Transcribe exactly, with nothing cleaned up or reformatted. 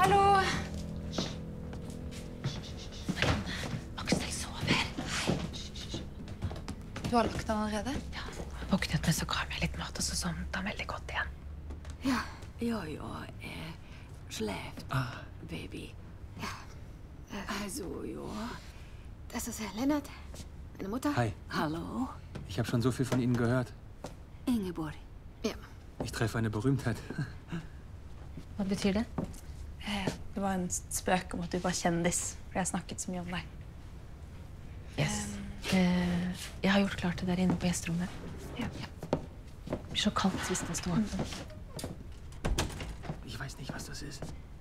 Hallo! Aksel sover. Du har lagt den allerede? Ja. Våknet med så ga jeg meg litt mat, og så sovnet han veldig godt igjen. Ja. Ja, ja, er schläft, Ah. Baby. Ja. Also, ja. Das ist Herr Lennart, meine Mutter. Hi, Hallo, ich habe schon so viel von Ihnen gehört. Ingeborg. Ja. Ich treffe eine Berühmtheit. Hva betyr det? Eh, Det var en spøk om at du var kjendis, for jeg snakket så mye om deg. Yes. Eh, jeg har gjort klart det der inne på gjesterommet. Ja. Det blir så kaldt hvis den står åpen. Ich weiß nicht, was das ist.